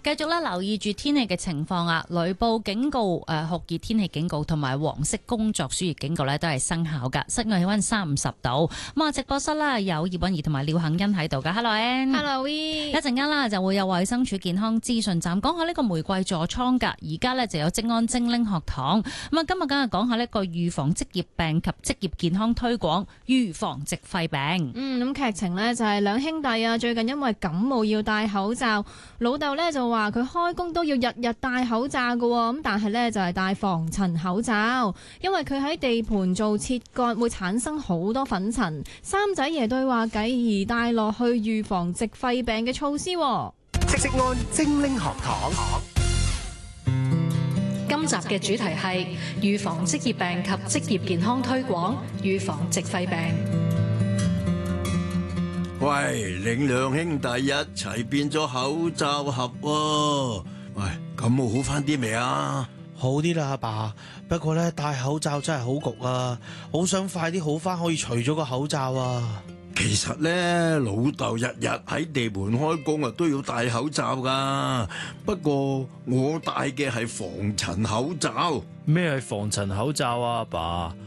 繼續咧留意住天氣嘅情況啊，雷暴警告、酷熱天氣警告同埋黃色工作暑熱警告咧都係生效噶。室外氣溫30度。咁啊，直播室啦有葉韻儀同埋廖杏欣喺度噶。Hello Ann。Hello We。一陣間啦就會有衛生署健康資訊站講下呢個玫瑰痤瘡噶。而家咧就有職安精靈學堂。咁啊，今日梗係講下呢個預防職業病及職業健康推廣，預防矽肺病。 咁劇情呢就係兩兄弟啊，最近因為感冒要戴口罩，老豆呢就話佢開工都要日日戴口罩㗎喎，咁但係呢就係戴防塵口罩，因為佢喺地盤做切割會產生好多粉塵。三仔爺對話繼而帶落去預防矽肺病嘅措施。 職安精靈學堂。 今集嘅主題係預防職業病及職業健康推廣，預防矽肺病。 喂，領兩兄弟一齊變咗口罩盒喎！喂，感冒好翻啲未啊？ 好啲啦，阿爸。不過咧，戴口罩真係好焗啊！好想快啲好翻，可以除咗個口罩啊！ 其實咧，老豆日日喺地盤開工啊，都要戴口罩噶。不過我戴嘅係防塵口罩。 咩係防塵口罩啊，阿爸？